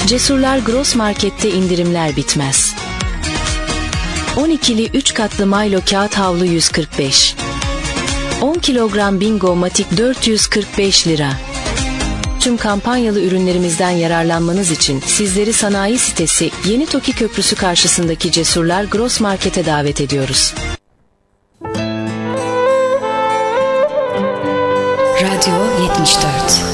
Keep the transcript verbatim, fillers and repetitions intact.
Cesurlar Gross Market'te indirimler bitmez. on ikili üç katlı Milo kağıt havlu yüz kırk beş. on kilogram Bingo Matik dört yüz kırk beş lira. Tüm kampanyalı ürünlerimizden yararlanmanız için sizleri sanayi sitesi Yeni Toki Köprüsü karşısındaki Cesurlar Gross Market'e davet ediyoruz. Radyo yetmiş dört.